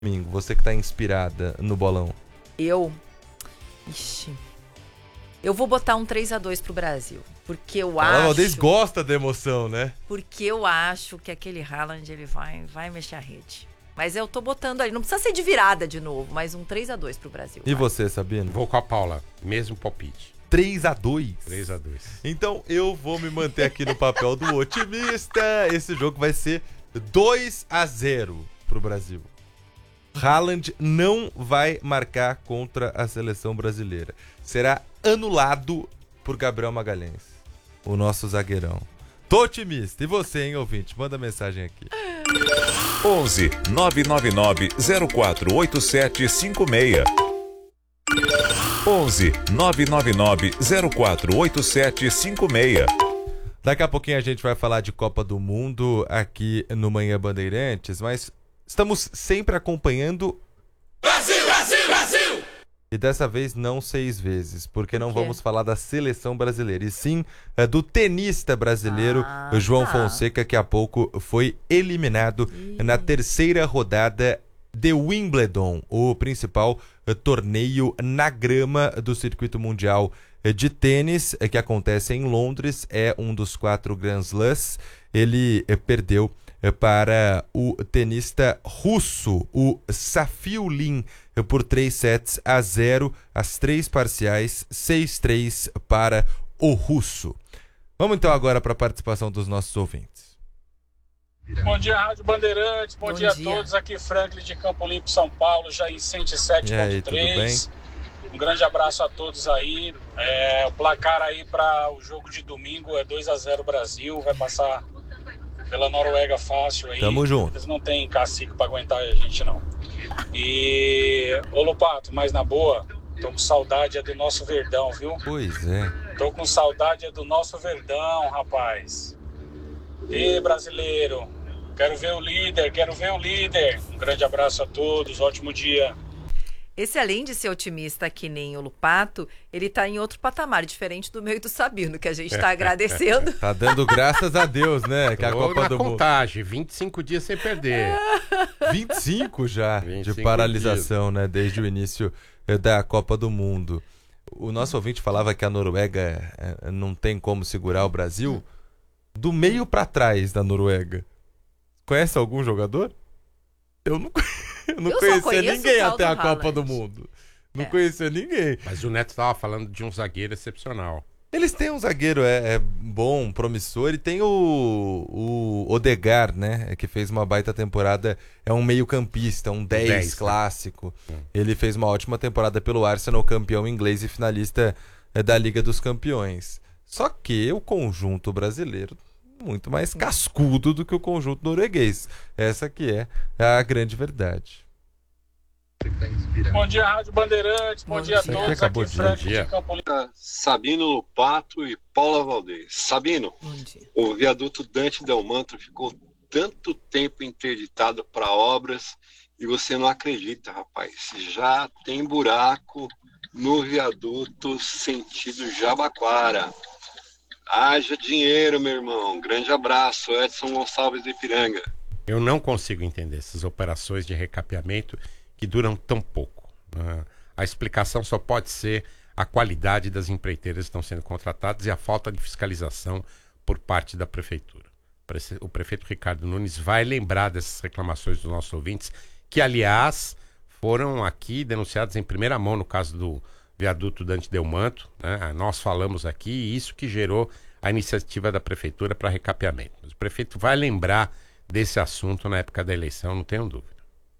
domingo, você que tá inspirada no bolão? Ixi. Eu vou botar um 3-2 pro Brasil. Porque eu A acho... Valdez gosta da emoção, né? Porque eu acho que aquele Haaland, ele vai mexer a rede. Mas eu tô botando ali, não precisa ser de virada de novo, mas um 3-2 pro Brasil. E você, Sabino? Vou com a Paula, mesmo palpite. 3-2? 3-2. Então eu vou me manter aqui no papel do otimista. Esse jogo vai ser 2-0 pro Brasil. Haaland não vai marcar contra a seleção brasileira. Será anulado por Gabriel Magalhães, o nosso zagueirão. Tô otimista. E você, hein, ouvinte? Manda mensagem aqui. 11 999 048756. 11 999 048756. Daqui a pouquinho a gente vai falar de Copa do Mundo aqui no Manhã Bandeirantes, mas estamos sempre acompanhando... Brasil, Brasil, Brasil! E dessa vez não 6 vezes, porque não vamos falar da seleção brasileira, e sim do tenista brasileiro João Fonseca, que há pouco foi eliminado na terceira rodada de Wimbledon, o principal torneio na grama do circuito mundial de tênis, que acontece em Londres, é um dos 4 Grand Slams. Ele perdeu para o tenista russo, o Safiullin, por 3-0, as 3 parciais, 6-3 para o russo. Vamos então agora para a participação dos nossos ouvintes. Bom dia, Rádio Bandeirantes, bom dia a todos, aqui Franklin de Campo Limpo, São Paulo, já em 107.3. Um grande abraço a todos aí. O placar aí para o jogo de domingo é 2-0 Brasil, vai passar pela Noruega fácil aí. Tamo junto. Eles não tem cacique pra aguentar a gente, não. E, ô Lopato, mas na boa, tô com saudade do nosso Verdão, viu? Pois é. Tô com saudade do nosso Verdão, rapaz. E brasileiro, quero ver o líder. Um grande abraço a todos, ótimo dia. Esse, além de ser otimista que nem o Lupato, ele tá em outro patamar, diferente do meu e do Sabino, que a gente tá agradecendo. Tá dando graças a Deus, né? Que a Copa do Mundo. Contagem, 25 dias sem perder. 25 já 25 de paralisação, né? Desde o início da Copa do Mundo. O nosso ouvinte falava que a Noruega não tem como segurar o Brasil. Do meio pra trás da Noruega. Conhece algum jogador? Eu não conhecia ninguém até a Copa do Mundo. Não conhecia ninguém. Mas o Neto estava falando de um zagueiro excepcional. Eles têm um zagueiro bom, promissor, e tem o Odegaard, né? Que fez uma baita temporada. É um meio-campista, um 10 clássico. Ele fez uma ótima temporada pelo Arsenal, campeão inglês e finalista da Liga dos Campeões. Só que o conjunto brasileiro muito mais cascudo do que o conjunto norueguês. Essa que é a grande verdade. Bom dia, Rádio Bandeirantes. Bom dia a todos. Aqui Frank de Campo Limpo. Sabino Lopato e Paula Valdez. Sabino, o viaduto Dante Delmanto ficou tanto tempo interditado para obras e você não acredita, rapaz. Já tem buraco no viaduto sentido Jabaquara. Haja dinheiro, meu irmão. Grande abraço, Edson Gonçalves de Ipiranga. Eu não consigo entender essas operações de recapeamento que duram tão pouco. A explicação só pode ser a qualidade das empreiteiras que estão sendo contratadas e a falta de fiscalização por parte da prefeitura. O prefeito Ricardo Nunes vai lembrar dessas reclamações dos nossos ouvintes, que, aliás, foram aqui denunciadas em primeira mão no caso do viaduto Dante Delmanto, né? Nós falamos aqui, e isso que gerou a iniciativa da prefeitura para recapeamento. Mas o prefeito vai lembrar desse assunto na época da eleição, não tenho dúvida.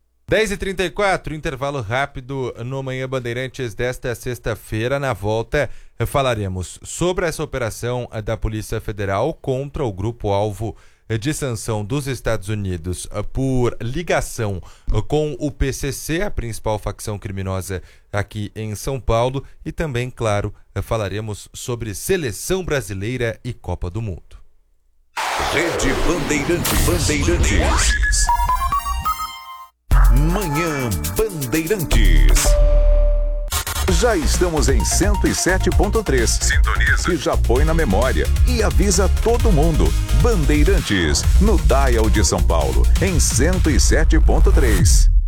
10h34, intervalo rápido no Manhã Bandeirantes desta sexta-feira. Na volta, falaremos sobre essa operação da Polícia Federal contra o grupo-alvo de sanção dos Estados Unidos por ligação com o PCC, a principal facção criminosa aqui em São Paulo, e também, claro, falaremos sobre seleção brasileira e Copa do Mundo. Rede Bandeirantes. Manhã Bandeirantes. Já estamos em 107.3. Sintoniza. E já põe na memória. E avisa todo mundo. Bandeirantes, no Dial de São Paulo, em 107.3.